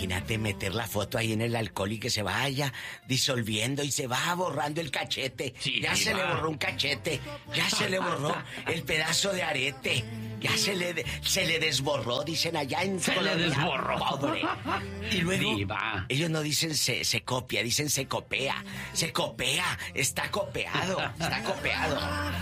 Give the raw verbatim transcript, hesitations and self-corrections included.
imagínate meter la foto ahí en el alcohol y que se vaya disolviendo y se va borrando el cachete. Sí, ya diva. se le borró un cachete, ya se le borró el pedazo de arete, ya se le de, se le desborró, dicen allá en Se Colombia. le desborró. Pobre. Y luego Diva. ellos no dicen se, se copia, dicen se copea. Se copea, está copeado, está copeado.